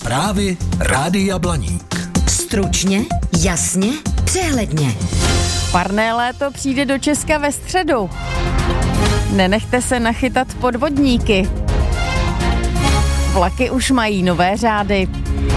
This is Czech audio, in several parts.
Zprávy Rádia Blaník. Stručně, jasně, přehledně. Parné léto přijde do Česka ve středu. Nenechte se nachytat podvodníky. Vlaky už mají nové řády.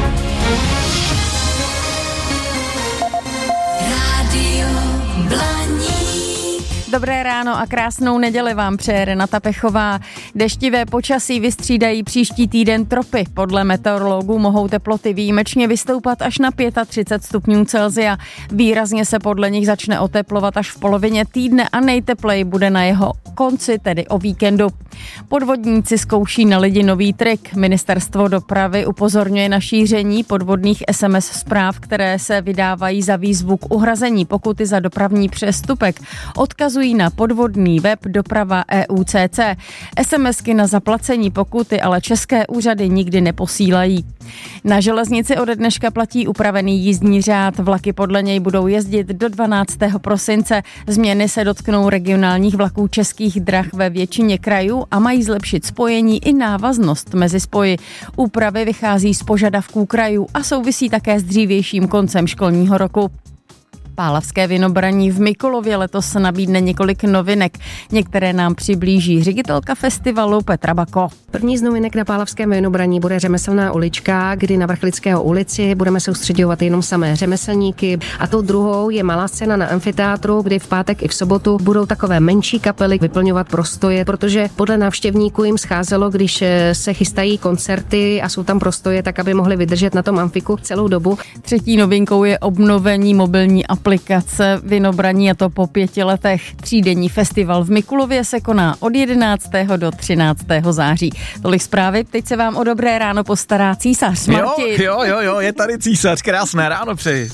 Rádio Blaník. Dobré ráno a krásnou neděli vám přeje Renata Pechová. Deštivé počasí vystřídají příští týden tropy. Podle meteorologů mohou teploty výjimečně vystoupat až na 35 stupňů Celsia. Výrazně se podle nich začne oteplovat až v polovině týdne a nejtepleji bude na jeho konci, tedy o víkendu. Podvodníci zkouší na lidi nový trik. Ministerstvo dopravy upozorňuje na šíření podvodných SMS zpráv, které se vydávají za výzvu k uhrazení pokuty za dopravní přestupek. Odkazují na podvodný web Doprava EUCC. SMSky na zaplacení pokuty ale české úřady nikdy neposílají. Na železnici ode dneška platí upravený jízdní řád. Vlaky podle něj budou jezdit do 12. prosince. Změny se dotknou regionálních vlaků Českých drah ve většině krajů a mají zlepšit spojení i návaznost mezi spoji. Úpravy vychází z požadavků krajů a souvisí také s dřívějším koncem školního roku. Pálavské vinobraní v Mikulově letos nabídne několik novinek. Některé nám přiblíží ředitelka festivalu Petra Bako. První z novinek na Pálavském vinobraní bude řemeslná ulička, kdy na Vrchlického ulici budeme soustředovat jenom samé řemeslníky. A tou druhou je malá scéna na amfiteátru, kdy v pátek i v sobotu budou takové menší kapely vyplňovat prostoje, protože podle návštěvníků jim scházelo, když se chystají koncerty a jsou tam prostoje, tak aby mohli vydržet na tom amfiku celou dobu. Třetí novinkou je obnovení mobilní aplikace Vinobraní, a to po 5 letech. Třídenní festival v Mikulově se koná od 11. do 13. září. Tolik zprávy, teď se vám o dobré ráno postará císař Martin. Jo, je tady císař, krásné ráno přeji.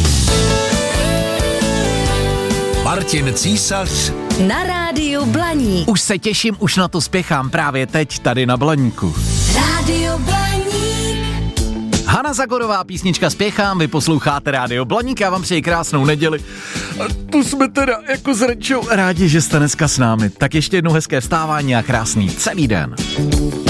Martin Císař Na rádiu Blaník. Už se těším, už na to spěchám právě teď tady na Blaníku. Rádio Blaník. Hana Zagorová, písnička Spěchám, vy posloucháte Rádio Blaník, já vám přeji krásnou neděli. A tu jsme teda jako s Renčou rádi, že jste dneska s námi. Tak ještě jednou hezké vstávání a krásný celý den.